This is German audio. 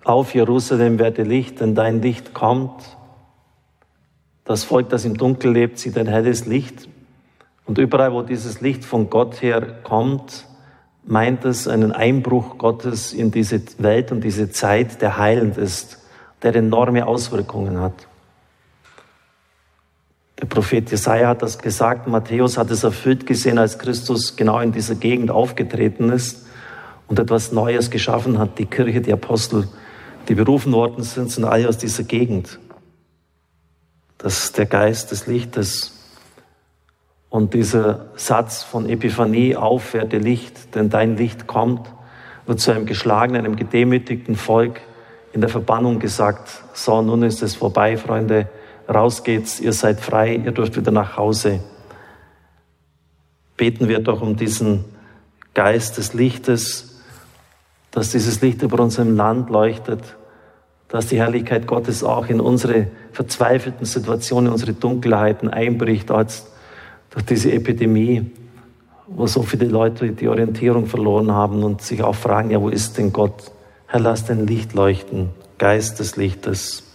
Auf Jerusalem werde Licht, denn dein Licht kommt. Das Volk, das im Dunkel lebt, sieht ein helles Licht. Und überall, wo dieses Licht von Gott her kommt, meint es einen Einbruch Gottes in diese Welt und diese Zeit, der heilend ist, der enorme Auswirkungen hat. Der Prophet Jesaja hat das gesagt, Matthäus hat es erfüllt gesehen, als Christus genau in dieser Gegend aufgetreten ist und etwas Neues geschaffen hat. Die Kirche, die Apostel, die berufen worden sind alle aus dieser Gegend. Das ist der Geist des Lichtes. Und dieser Satz von Epiphanie, auf werde Licht, denn dein Licht kommt, wird zu einem geschlagenen, einem gedemütigten Volk in der Verbannung gesagt. So, nun ist es vorbei, Freunde, raus geht's, ihr seid frei, ihr dürft wieder nach Hause. Beten wir doch um diesen Geist des Lichtes, dass dieses Licht über unserem Land leuchtet, dass die Herrlichkeit Gottes auch in unsere verzweifelten Situationen, unsere Dunkelheiten einbricht, als durch diese Epidemie, wo so viele Leute die Orientierung verloren haben und sich auch fragen, ja, wo ist denn Gott? Herr, lass dein Licht leuchten, Geist des Lichtes.